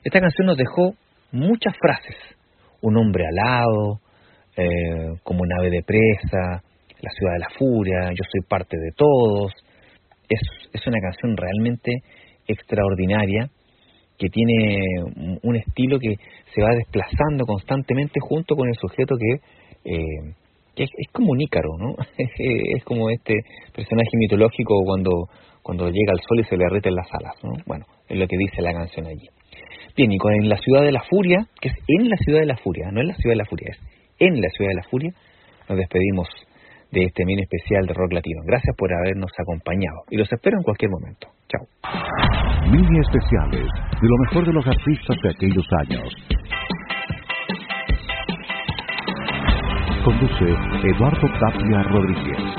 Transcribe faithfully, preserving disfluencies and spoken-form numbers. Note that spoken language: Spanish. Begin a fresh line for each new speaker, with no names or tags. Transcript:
Esta canción nos dejó muchas frases. Un hombre alado, eh, como un ave de presa, la ciudad de la furia, yo soy parte de todos. Es, es una canción realmente extraordinaria, que tiene un estilo que se va desplazando constantemente junto con el sujeto que, eh, que es, es como un Ícaro, ¿no? Es como este personaje mitológico cuando, cuando llega al sol y se le derriten las alas, ¿no? Bueno, es lo que dice la canción allí. Bien, y con En la ciudad de la furia, que es En la ciudad de la furia, no en la ciudad de la furia, es En la ciudad de la furia, nos despedimos de este mini especial de Rock Latino. Gracias por habernos acompañado y los espero en cualquier momento. Chao.
Mini especiales de lo mejor de los artistas de aquellos años. Conduce Eduardo Tapia Rodríguez.